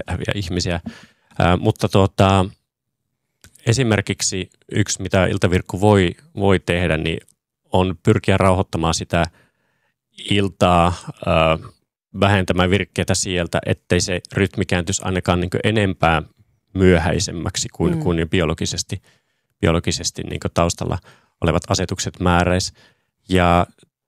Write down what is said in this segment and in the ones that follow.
eläviä ihmisiä. Mutta esimerkiksi yksi, mitä iltavirkku voi tehdä, niin on pyrkiä rauhoittamaan sitä iltaa, vähentämään virkkeitä sieltä, ettei se rytmi kääntyisi ainakaan niin kuin enempää myöhäisemmäksi kuin biologisesti niin kuin taustalla olevat asetukset määräisi. Ja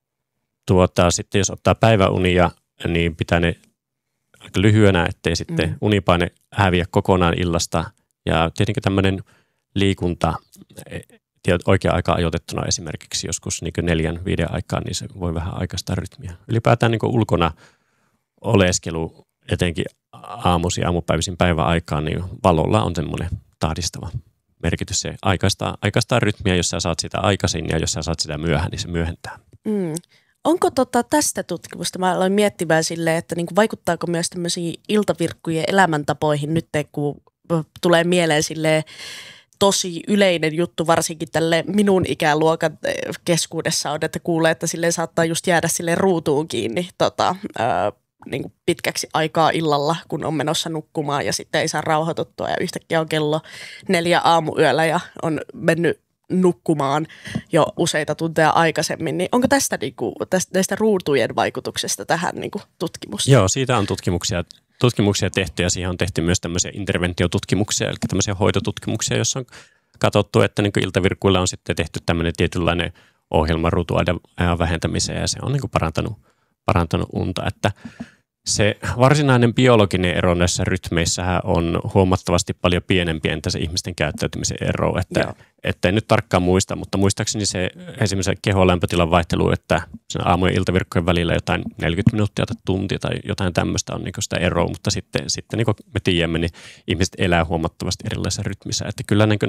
sitten jos ottaa päiväunia, niin pitää ne aika lyhyenä, ettei sitten unipaine häviä kokonaan illasta. Ja tietenkin tämmöinen liikunta oikea aika ajoitettuna esimerkiksi joskus niin 4-5 aikaan, niin se voi vähän aikaistaa rytmiä. Ylipäätään niin olkona oleskelu, etenkin aamupäivisin päiväaikaan, niin valolla on semmoinen tahdistava merkitys. Se aikaistaa rytmiä, jos sä saat sitä aikaisin ja jos sä saat sitä myöhään, niin se myöhentää. Onko tästä tutkimusta? Mä aloin miettimään silleen, että niinku vaikuttaako myös tämmöisiin iltavirkkujen elämäntapoihin nyt, kun tulee mieleen silleen tosi yleinen juttu, varsinkin tälle minun ikäluokan keskuudessa on, että kuulee, että silleen saattaa just jäädä silleen ruutuun kiinni niin kuin pitkäksi aikaa illalla, kun on menossa nukkumaan ja sitten ei saa rauhoituttua ja yhtäkkiä on kello 4 aamuyöllä ja on mennyt nukkumaan jo useita tunteja aikaisemmin. Niin onko tästä näistä ruutujen vaikutuksesta tähän niin kuin tutkimusta? Joo, siitä on tutkimuksia tehty ja siihen on tehty myös tämmöisiä interventiotutkimuksia, eli tämmöisiä hoitotutkimuksia, joissa on katsottu, että niin kuin iltavirkuilla on sitten tehty tämmöinen tietynlainen ohjelma ruutuajan vähentämiseen ja se on niin kuin parantanut unta, että se varsinainen biologinen ero näissä rytmeissähän on huomattavasti paljon pienempi entä se ihmisten käyttäytymisen ero, että en nyt tarkkaan muista, mutta muistaakseni se esimerkiksi kehon lämpötilan vaihtelu, että sen aamu- ja iltavirkkojen välillä jotain 40 minuuttia tai tunti tai jotain tämmöistä on niin sitä eroa, mutta sitten niin kuin me tiedämme, niin ihmiset elää huomattavasti erilaisissa rytmissä, että kyllä niin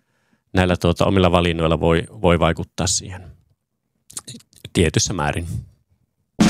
näillä omilla valinnoilla voi vaikuttaa siihen tietyssä määrin.